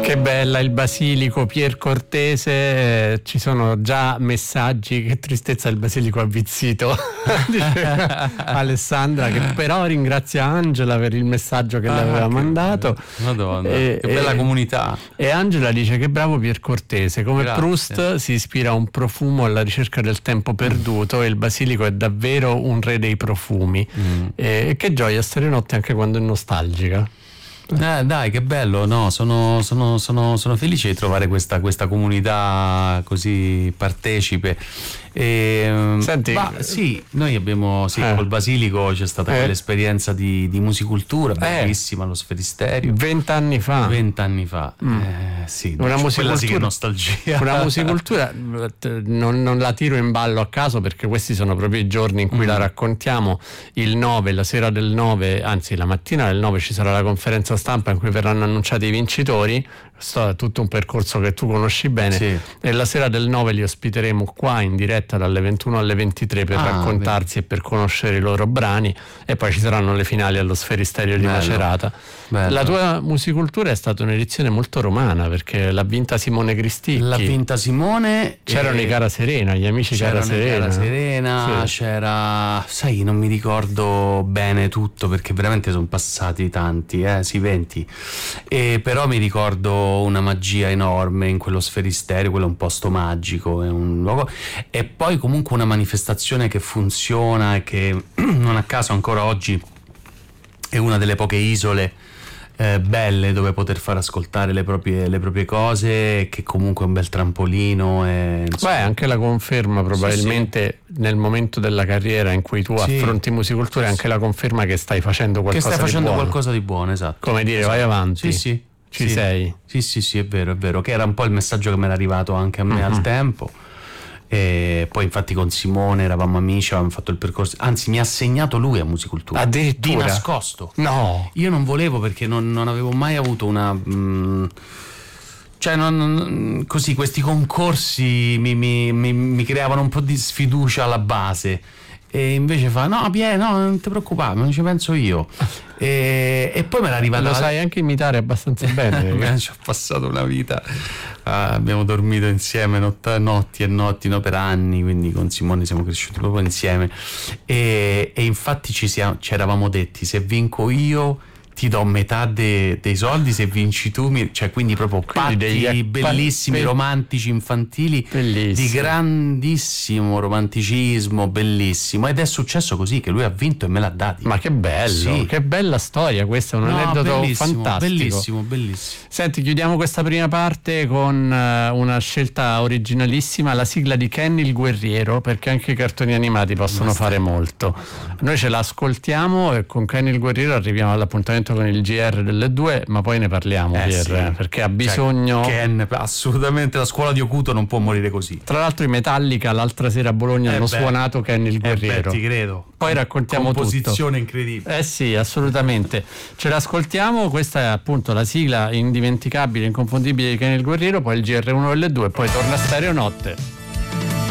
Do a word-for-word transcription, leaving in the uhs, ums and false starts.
Che bella il basilico, Pier Cortese, eh, ci sono già messaggi, che tristezza il basilico avvizzito, dice Alessandra, che però ringrazia Angela per il messaggio che ah, le aveva che mandato. Madonna, e, che bella e, comunità. E Angela dice che bravo Pier Cortese, come Grazie. Proust si ispira a un profumo alla ricerca del tempo perduto, e il basilico è davvero un re dei profumi. Mm. E che gioia stare notte anche quando è nostalgica. Eh, dai, che bello, no, sono, sono, sono, sono felice di trovare questa, questa comunità così partecipe. E, Senti, ma sì, noi abbiamo sì, eh. col Basilico c'è stata eh. quell'esperienza di, di musicultura bellissima allo Sferisterio vent'anni fa vent'anni fa mm. eh, sì, una musicultura, sì che è nostalgia. Una musicultura non, non la tiro in ballo a caso, perché questi sono proprio i giorni in cui mm. la raccontiamo. Il nove, la sera del nove, anzi la mattina del nove, ci sarà la conferenza stampa in cui verranno annunciati i vincitori. È tutto un percorso che tu conosci bene, sì. E la sera del nove li ospiteremo qua in diretta dalle ventuno alle ventitré per ah, raccontarsi beh. e per conoscere i loro brani, e poi ci saranno le finali allo Sferisterio di Bello. Macerata. Bello. La tua musicultura è stata un'edizione molto romana, perché l'ha vinta Simone Cristicchi. L'ha vinta Simone. C'erano e... i Cara Serena, gli amici Cara Serena. Cara Serena, sì. C'era, sai, non mi ricordo bene tutto perché veramente sono passati tanti, eh, sì, venti. E però mi ricordo una magia enorme in quello Sferisterio, quello è un posto magico, è un luogo, e poi comunque una manifestazione che funziona e che non a caso ancora oggi è una delle poche isole eh, belle dove poter far ascoltare le proprie, le proprie cose, che comunque è un bel trampolino e, beh, anche la conferma probabilmente sì, sì. nel momento della carriera in cui tu sì. affronti musicultura è anche la conferma che stai facendo qualcosa che stai facendo di buono. qualcosa di buono, esatto, come dire, esatto. vai avanti, sì sì ci sì. sei, sì sì sì è vero, è vero, che era un po' il messaggio che mi era arrivato anche a me mm-hmm. al tempo. E poi infatti con Simone eravamo amici, avevamo fatto il percorso, anzi mi ha segnato lui a musicultura addirittura di nascosto. No, io non volevo, perché non, non avevo mai avuto una mh, cioè non, non, così questi concorsi mi, mi, mi, mi creavano un po' di sfiducia alla base, e invece fa no Pie, no non ti preoccupare, non ci penso io. E, e poi me l'ha arrivata. Lo sai anche imitare abbastanza bene. Ci ho passato una vita, uh, abbiamo dormito insieme not- notti e notti, no, per anni, quindi con Simone siamo cresciuti proprio insieme, e, e infatti ci, siamo, ci eravamo detti: se vinco io ti do metà de, dei soldi, se vinci tu mi... cioè quindi proprio patti degli... bellissimi, be... romantici, infantili, bellissimo. Di grandissimo romanticismo, bellissimo, ed è successo così che lui ha vinto e me l'ha dati. Ma che bello, sì. Che bella storia, questo è un no, aneddoto bellissimo, fantastico, bellissimo, bellissimo. Senti, chiudiamo questa prima parte con uh, una scelta originalissima, la sigla di Kenny il Guerriero, perché anche i cartoni animati possono Basta. fare molto. Noi ce la ascoltiamo e con Kenny il Guerriero arriviamo all'appuntamento con il G R delle due, ma poi ne parliamo, eh Pier, sì. perché ha bisogno. Cioè, Ken, assolutamente la scuola di Ocuto non può morire così. Tra l'altro i Metallica l'altra sera a Bologna eh hanno beh. suonato Ken il Guerriero. Eh beh, ti credo. Poi raccontiamo Composizione tutto. Composizione incredibile. Eh sì, assolutamente. Ce l'ascoltiamo, questa è appunto la sigla indimenticabile, inconfondibile di Ken il Guerriero, poi il G R uno delle due, poi torna a Stereo Notte.